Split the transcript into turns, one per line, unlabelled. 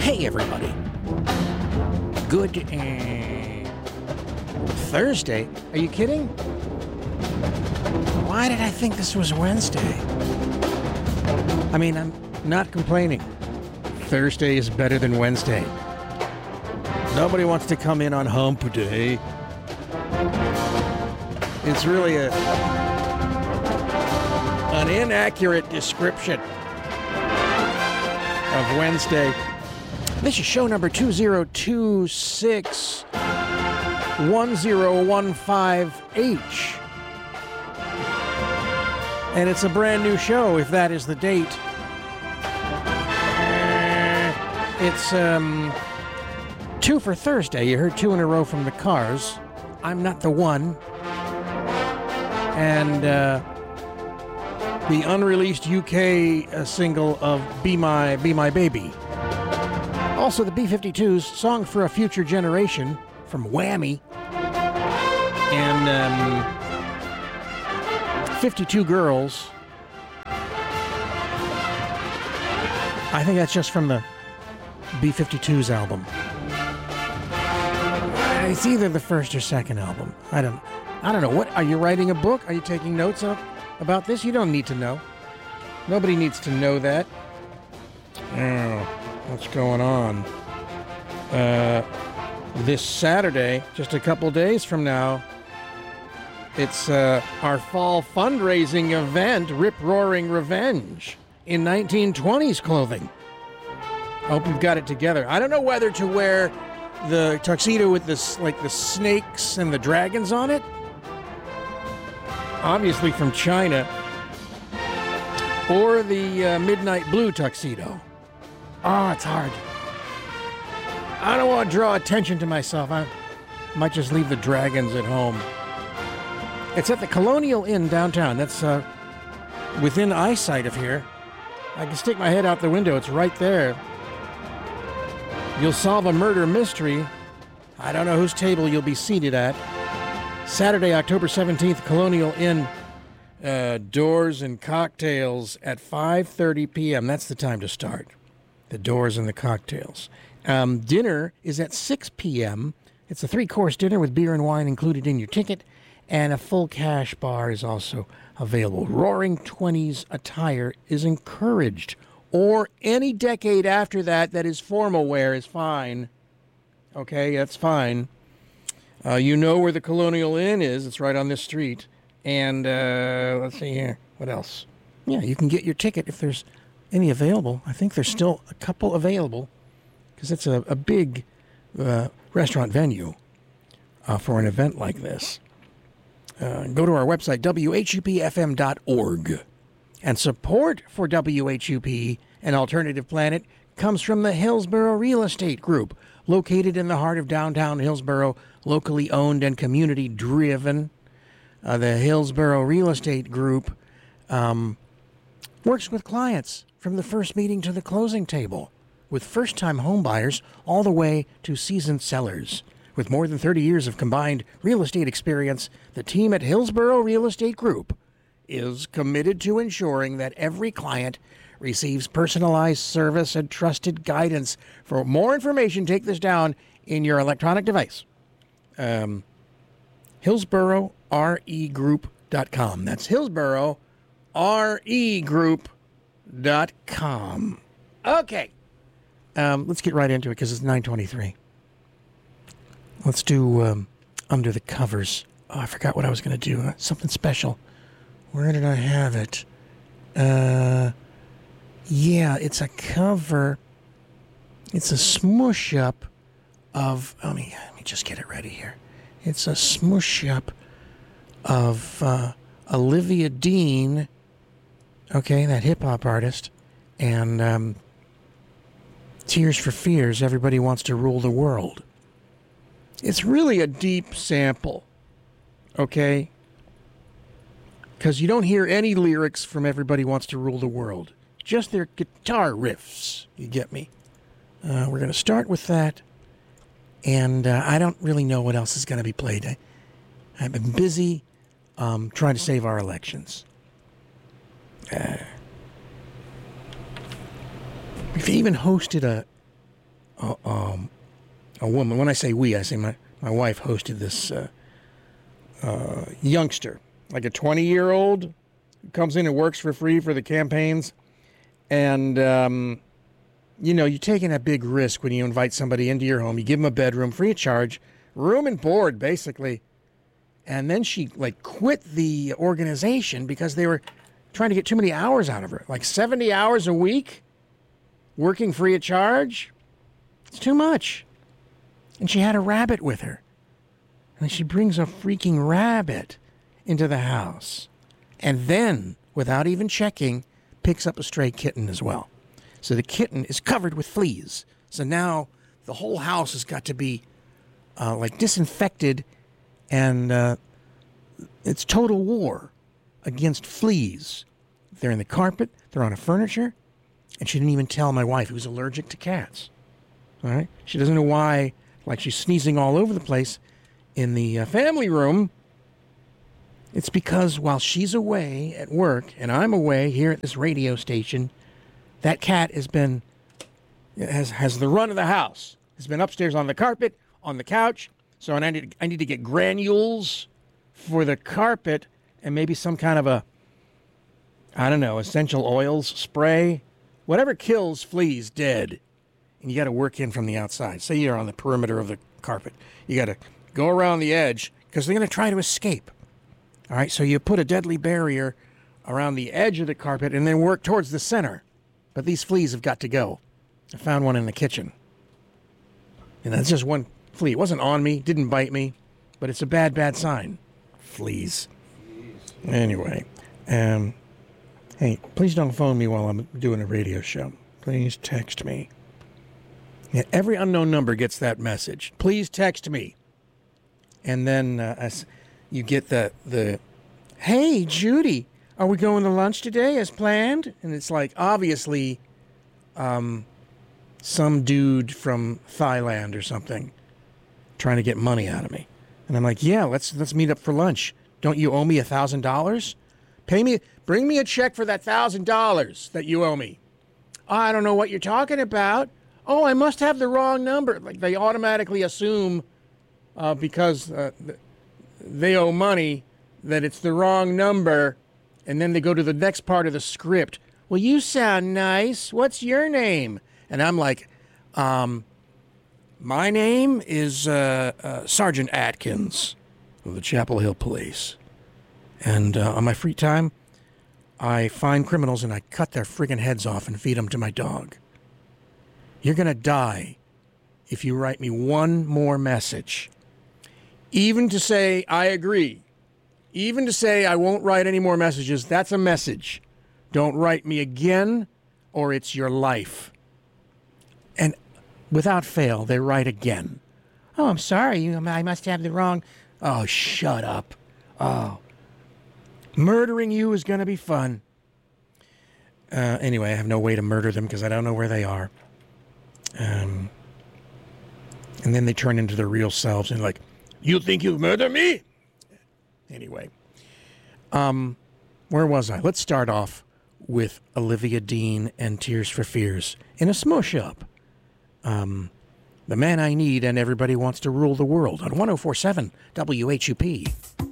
Hey, everybody. Good Thursday. Are you kidding? Why did I think this was Wednesday? I mean, I'm not complaining. Thursday is better than Wednesday. Nobody wants to come in on hump day. It's really an inaccurate description of Wednesday. This is show number 2026-1015H. And it's a brand new show, if that is the date. It's 2 for Thursday. You heard 2 in a row from the Cars. I'm Not the One. And the unreleased UK single of Be My Baby. Also, the B-52s, Song for a Future Generation from Whammy. And 52 Girls. I think that's just from the B-52s album. It's either the first or second album. I don't know. What are you writing a book? Are you taking notes about this? You don't need to know. Nobody needs to know that. Oh, what's going on? This Saturday, just a couple days from now, it's our fall fundraising event, Rip Roaring Revenge, in 1920s clothing. I hope you've got it together. I don't know whether to wear the tuxedo with this, like the snakes and the dragons on it. Obviously from China. Or the midnight blue tuxedo. Oh, it's hard. I don't want to draw attention to myself. I might just leave the dragons at home. It's at the Colonial Inn downtown. That's within eyesight of here. I can stick my head out the window. It's right there. You'll solve a murder mystery. I don't know whose table you'll be seated at. Saturday, October 17th, Colonial Inn. Doors and cocktails at 5:30 p.m. That's the time to start. The doors and the cocktails. Dinner is at 6 p.m. It's a 3-course dinner with beer and wine included in your ticket. And a full cash bar is also available. Roaring 20s attire is encouraged. Or any decade after that is formal wear is fine. Okay, that's fine. You know where the Colonial Inn is. It's right on this street. And let's see here. What else? Yeah, you can get your ticket if there's any available. I think there's still a couple available because it's a big restaurant venue for an event like this. Go to our website, whupfm.org. And support for WHUP, an alternative planet, comes from the Hillsborough Real Estate Group, located in the heart of downtown Hillsborough, locally owned and community driven. The Hillsborough Real Estate Group works with clients from the first meeting to the closing table, with first-time homebuyers all the way to seasoned sellers. With more than 30 years of combined real estate experience, the team at Hillsborough Real Estate Group is committed to ensuring that every client receives personalized service and trusted guidance. For more information, take this down in your electronic device. HillsboroughREGroup.com. That's HillsboroughREGroup.com. Okay. Let's get right into it because it's 9:23. Let's do Under the Covers. Oh, I forgot what I was going to do. Something special. Where did I have it? Yeah, it's a cover. It's a smoosh up of... let me just get it ready here. It's a smoosh up of Olivia Dean, okay, that hip-hop artist, and Tears for Fears, Everybody Wants to Rule the World. It's really a deep sample, okay? Because you don't hear any lyrics from Everybody Wants to Rule the World. Just their guitar riffs, you get me? We're going to start with that, and I don't really know what else is going to be played. I've been busy trying to save our elections. We've even hosted a woman. When I say we, I say my wife hosted this youngster, like a 20-year-old, who comes in and works for free for the campaigns. And, you're taking a big risk when you invite somebody into your home. You give them a bedroom free of charge, room and board, basically. And then she, quit the organization because they were trying to get too many hours out of her. 70 hours a week, working free of charge. It's too much. And she had a rabbit with her. And she brings a freaking rabbit into the house. And then, without even checking, picks up a stray kitten as well. So the kitten is covered with fleas. So now the whole house has got to be disinfected, and it's total war against fleas. They're in the carpet, they're on the furniture, and she didn't even tell my wife, who's allergic to cats. All right? She doesn't know why, she's sneezing all over the place in the family room. It's because while she's away at work and I'm away here at this radio station, that cat has the run of the house. Has been upstairs on the carpet, on the couch. So I need to get granules for the carpet and maybe some kind of essential oils spray. Whatever kills fleas dead. And you got to work in from the outside. Say you're on the perimeter of the carpet. You got to go around the edge because they're going to try to escape. All right, so you put a deadly barrier around the edge of the carpet and then work towards the center. But these fleas have got to go. I found one in the kitchen. And that's just one flea. It wasn't on me, didn't bite me, but it's a bad, bad sign. Fleas. Anyway, hey, please don't phone me while I'm doing a radio show. Please text me. Yeah, every unknown number gets that message. Please text me. And then you get the, hey, Judy, are we going to lunch today as planned? And it's obviously some dude from Thailand or something trying to get money out of me. And I'm like, yeah, let's meet up for lunch. Don't you owe me $1,000? Bring me a check for that $1,000 that you owe me. I don't know what you're talking about. Oh, I must have the wrong number. They automatically assume because they owe money that it's the wrong number, and then they go to the next part of the script. Well, you sound nice. What's your name? And I'm like, my name is Sergeant Atkins of the Chapel Hill Police. And on my free time, I find criminals and I cut their friggin' heads off and feed them to my dog. You're going to die if you write me one more message. Even to say, I agree. Even to say I won't write any more messages, that's a message. Don't write me again, or it's your life. And without fail, they write again. Oh, I'm sorry. I must have the wrong... Oh, shut up. Oh. Murdering you is going to be fun. Anyway, I have no way to murder them because I don't know where they are. And then they turn into their real selves and you think you've murdered me? Anyway, where was I? Let's start off with Olivia Dean and Tears for Fears in a smush up. The man I need and everybody wants to rule the world on 104.7 WHUP.